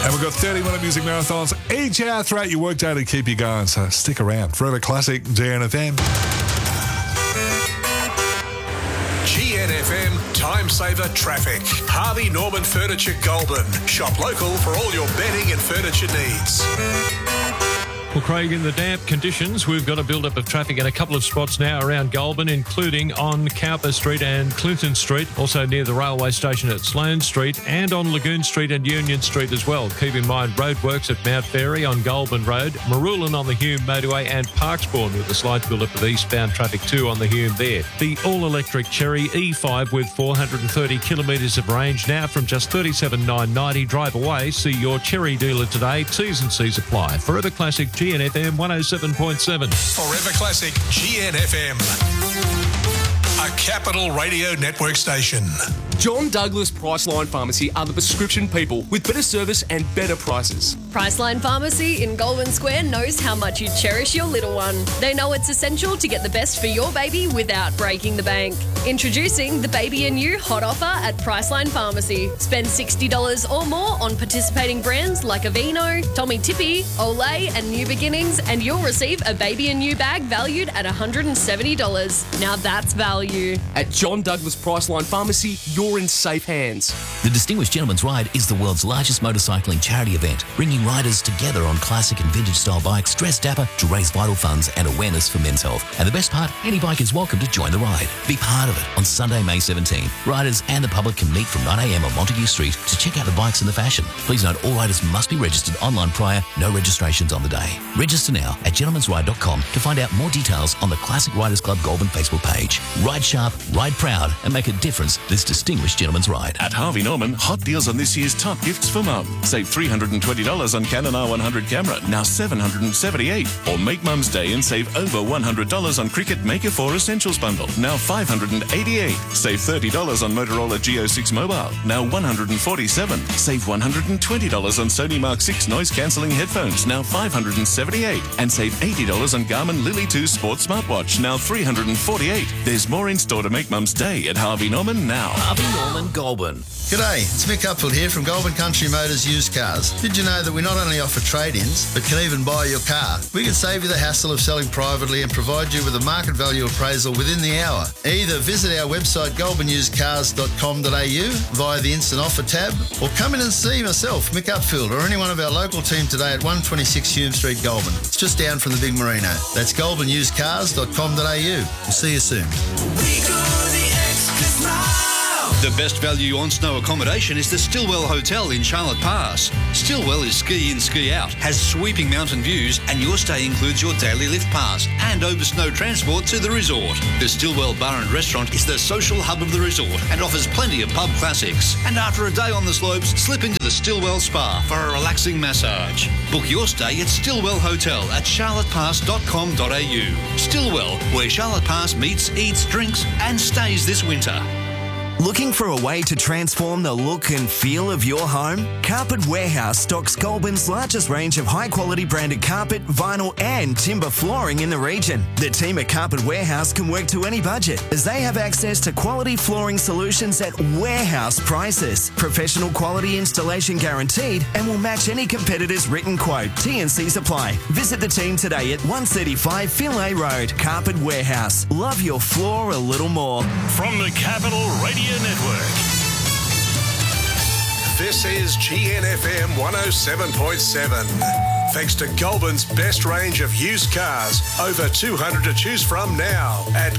And we've got 30-minute music marathons each hour throughout your workday to keep you going, so stick around. Forever Classic, GNFM. GNFM Time Saver Traffic. Harvey Norman Furniture Goulburn. Shop local for all your bedding and furniture needs. Well, Craig, in the damp conditions, we've got a build-up of traffic in a couple of spots now around Goulburn, including on Cowper Street and Clinton Street, also near the railway station at Sloane Street, and on Lagoon Street and Union Street as well. Keep in mind roadworks at Mount Ferry on Goulburn Road, Marulan on the Hume Motorway, and Parksbourne with a slight build-up of eastbound traffic too on the Hume there. The all-electric Cherry E5 with 430 kilometres of range now from just $37,990. Drive away. See your Cherry dealer today. T's and C's apply. Forever Classic GNFM 107.7. Forever Classic GNFM. A Capital Radio Network station. John Douglas Priceline Pharmacy are the prescription people with better service and better prices. Priceline Pharmacy in Goulburn Square knows how much you cherish your little one. They know it's essential to get the best for your baby without breaking the bank. Introducing the Baby and You hot offer at Priceline Pharmacy. Spend $60 or more on participating brands like Aveeno, Tommy Tippy, Olay and New Beginnings, and you'll receive a Baby and You bag valued at $170. Now that's value. At John Douglas Priceline Pharmacy, you're in safe hands. The Distinguished Gentleman's Ride is the world's largest motorcycling charity event, bringing riders together on classic and vintage style bikes dressed dapper to raise vital funds and awareness for men's health. And the best part, any bike is welcome to join the ride. Be part of it on Sunday, May 17. Riders and the public can meet from 9 a.m. on Montague Street to check out the bikes and the fashion. Please note all riders must be registered online prior, no registrations on the day. Register now at gentleman'sride.com to find out more details on the Classic Riders Club Goulburn Facebook page. Ride sharp, ride proud, and make a difference this Distinguished Gentleman's Ride. At Harvey Norman, hot deals on this year's top gifts for mum. Save $320 on Canon R100 camera, now $778. Or make Mum's Day and save over $100 on Cricut Maker 4 Essentials bundle, now $588. Save $30 on Motorola Geo6 Mobile, now $147. Save $120 on Sony Mark 6 noise-cancelling headphones, now $578. And save $80 on Garmin Lily 2 Sports Smartwatch, now $348. There's more in store to make Mum's Day at Harvey Norman now. Harvey Norman Goulburn. G'day, it's Mick Upfield here from Goulburn Country Motors Used Cars. Did you know that we not only offer trade-ins, but can even buy your car? We can save you the hassle of selling privately and provide you with a market value appraisal within the hour. Either visit our website goulburnusedcars.com.au via the Instant Offer tab, or come in and see myself, Mick Upfield, or any one of our local team today at 126 Hume Street, Goulburn. It's just down from the big Merino. That's goulburnusedcars.com.au. We'll see you soon. We go the extra mile. The best value on snow accommodation is the Stillwell Hotel in Charlotte Pass. Stillwell is ski in, ski out, has sweeping mountain views, and your stay includes your daily lift pass and over snow transport to the resort. The Stillwell Bar and Restaurant is the social hub of the resort and offers plenty of pub classics. And after a day on the slopes, slip into the Stillwell Spa for a relaxing massage. Book your stay at Stillwell Hotel at charlottepass.com.au. Stillwell, where Charlotte Pass meets, eats, drinks, and stays this winter. Looking for a way to transform the look and feel of your home? Carpet Warehouse stocks Goulburn's largest range of high-quality branded carpet, vinyl and timber flooring in the region. The team at Carpet Warehouse can work to any budget as they have access to quality flooring solutions at warehouse prices. Professional quality installation guaranteed and will match any competitor's written quote. T&Cs apply. Visit the team today at 135 Finlay Road. Carpet Warehouse. Love your floor a little more. From the Capital Radio Network. This is GNFM 107.7. Thanks to Goulburn's best range of used cars. Over 200 to choose from now at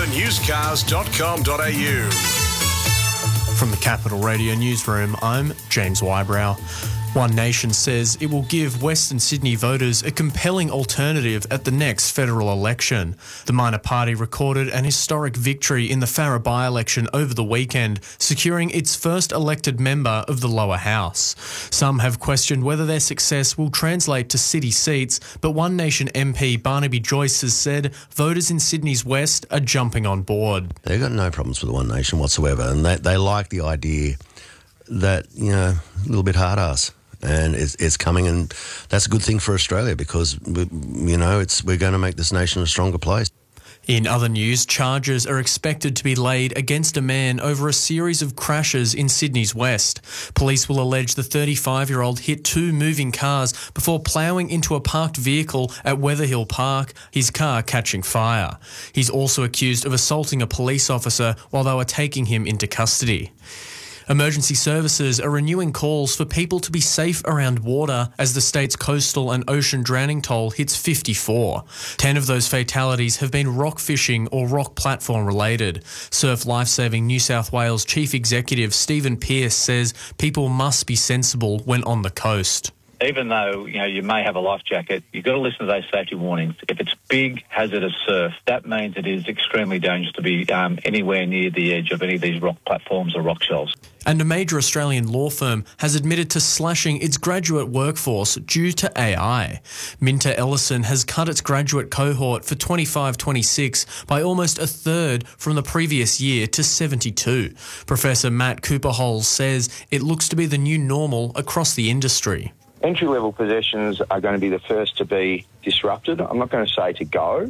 goulburnusedcars.com.au. From the Capital Radio Newsroom, I'm James Wybrow. One Nation says it will give Western Sydney voters a compelling alternative at the next federal election. The minor party recorded an historic victory in the Farrer by-election over the weekend, securing its first elected member of the lower house. Some have questioned whether their success will translate to city seats, but One Nation MP Barnaby Joyce has said voters in Sydney's West are jumping on board. They've got no problems with the One Nation whatsoever, and they like the idea that, you know, a little bit hard-ass. And it's coming, and that's a good thing for Australia because, we're going to make this nation a stronger place. In other news, charges are expected to be laid against a man over a series of crashes in Sydney's west. Police will allege the 35-year-old hit two moving cars before ploughing into a parked vehicle at Weatherhill Park, his car catching fire. He's also accused of assaulting a police officer while they were taking him into custody. Emergency services are renewing calls for people to be safe around water as the state's coastal and ocean drowning toll hits 54. 10 of those fatalities have been rock fishing or rock platform related. Surf Lifesaving New South Wales Chief Executive Stephen Pearce says people must be sensible when on the coast. Even though, you may have a life jacket, you've got to listen to those safety warnings. If it's big, hazardous surf, that means it is extremely dangerous to be anywhere near the edge of any of these rock platforms or rock shelves. And a major Australian law firm has admitted to slashing its graduate workforce due to AI. Minter Ellison has cut its graduate cohort for 25-26 by almost a third from the previous year to 72. Professor Matt Cooperholz says it looks to be the new normal across the industry. Entry-level possessions are going to be the first to be disrupted. I'm not going to say to go.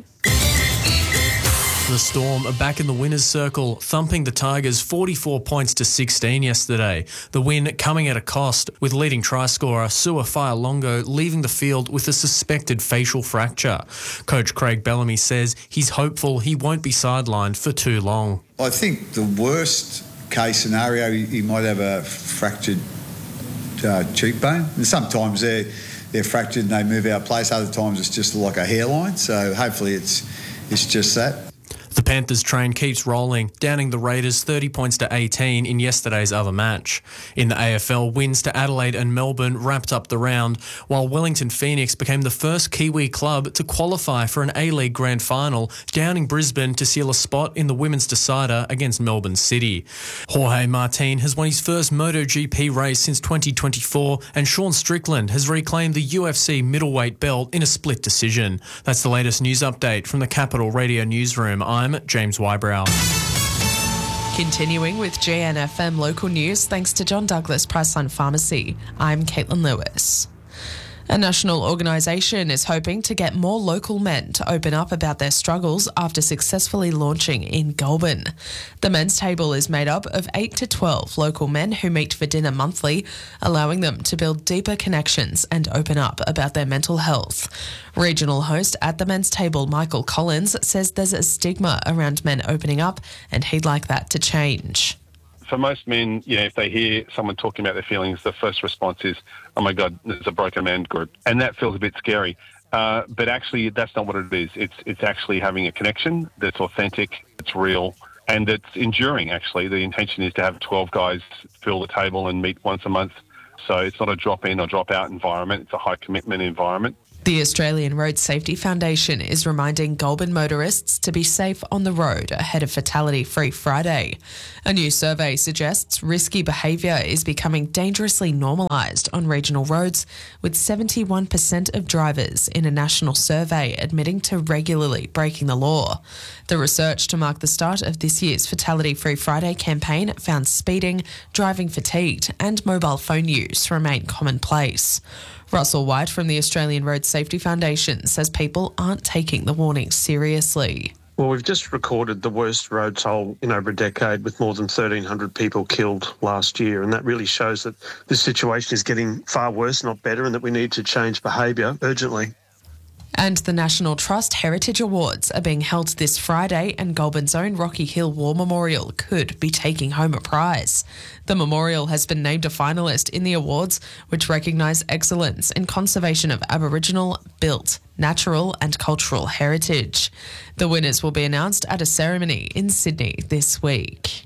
The Storm are back in the winners' circle, thumping the Tigers 44 points to 16 yesterday. The win coming at a cost, with leading try scorer Sua Fa'alongo leaving the field with a suspected facial fracture. Coach Craig Bellamy says he's hopeful he won't be sidelined for too long. I think the worst case scenario, he might have a fractured cheekbone. And sometimes they're fractured and they move out of place. Other times it's just like a hairline. So hopefully it's just that. The Panthers train keeps rolling, downing the Raiders 30 points to 18 in yesterday's other match. In the AFL, wins to Adelaide and Melbourne wrapped up the round, while Wellington Phoenix became the first Kiwi club to qualify for an A-League Grand Final, downing Brisbane to seal a spot in the women's decider against Melbourne City. Jorge Martin has won his first MotoGP race since 2024, and Sean Strickland has reclaimed the UFC middleweight belt in a split decision. That's the latest news update from the Capital Radio newsroom. I'm James Wybrow. Continuing with GNFM local news, thanks to John Douglas Priceline Pharmacy. I'm Caitlin Lewis. A national organisation is hoping to get more local men to open up about their struggles after successfully launching in Goulburn. The men's table is made up of 8 to 12 local men who meet for dinner monthly, allowing them to build deeper connections and open up about their mental health. Regional host at the men's table, Michael Collins, says there's a stigma around men opening up and he'd like that to change. For most men, if they hear someone talking about their feelings, the first response is, oh my God, there's a broken man group. And that feels a bit scary. But actually, that's not what it is. It's actually having a connection that's authentic, it's real, and it's enduring, actually. The intention is to have 12 guys fill the table and meet once a month. So it's not a drop-in or drop-out environment. It's a high-commitment environment. The Australian Road Safety Foundation is reminding Goulburn motorists to be safe on the road ahead of Fatality Free Friday. A new survey suggests risky behaviour is becoming dangerously normalised on regional roads, with 71% of drivers in a national survey admitting to regularly breaking the law. The research to mark the start of this year's Fatality Free Friday campaign found speeding, driving fatigued and mobile phone use remain commonplace. Russell White from the Australian Road Safety Foundation says people aren't taking the warnings seriously. Well, we've just recorded the worst road toll in over a decade, with more than 1,300 people killed last year, and that really shows that the situation is getting far worse, not better, and that we need to change behaviour urgently. And the National Trust Heritage Awards are being held this Friday, and Goulburn's own Rocky Hill War Memorial could be taking home a prize. The memorial has been named a finalist in the awards, which recognise excellence in conservation of Aboriginal, built, natural and cultural heritage. The winners will be announced at a ceremony in Sydney this week.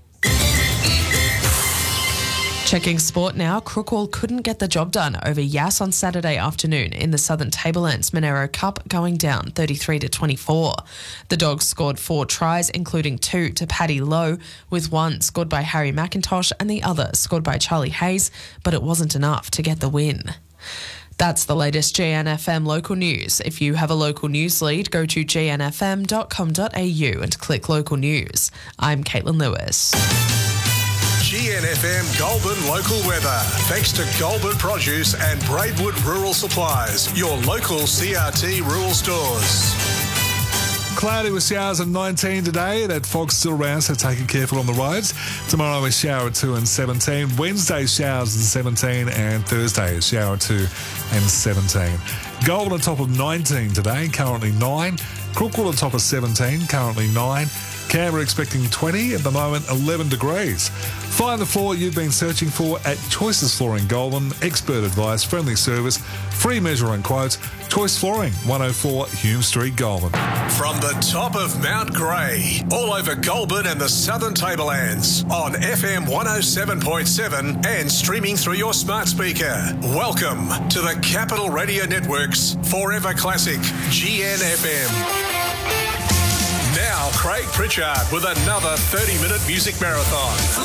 Checking sport now, Crookwell couldn't get the job done over Yass on Saturday afternoon in the Southern Tablelands Monero Cup, going down 33-24. The Dogs scored 4 tries, including 2 to Paddy Lowe, with one scored by Harry McIntosh and the other scored by Charlie Hayes, but it wasn't enough to get the win. That's the latest GNFM local news. If you have a local news lead, go to gnfm.com.au and click local news. I'm Caitlin Lewis. GNFM Goulburn local weather. Thanks to Goulburn Produce and Braidwood Rural Supplies, your local CRT rural stores. cloudy with showers at 19 today. That fog's still around, so take it careful on the roads. Tomorrow is shower at 2 and 17. Wednesday, showers at 17. And Thursday is shower at 2 and 17. Goulburn on top of 19 today, currently 9. Crookwood on top of 17, currently 9. Canberra expecting 20, at the moment 11 degrees. Find the floor you've been searching for at Choices Flooring Goulburn. Expert advice, friendly service, free measuring quotes. Choice Flooring, 104 Hume Street, Goulburn. From the top of Mount Grey, all over Goulburn and the Southern Tablelands, on FM 107.7 and streaming through your smart speaker. Welcome to the Capital Radio Network's Forever Classic, GNFM. Now, Craig Pritchard with another 30-minute music marathon.